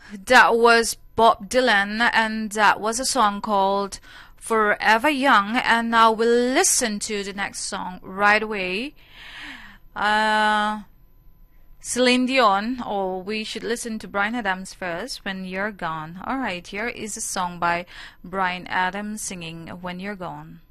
That was Bob Dylan, and that was a song called Forever Young. And now we'll listen to the next song right away. Celine Dion, or we should listen to Bryan Adams first, When You're Gone. Alright, here is a song by Bryan Adams singing When You're Gone.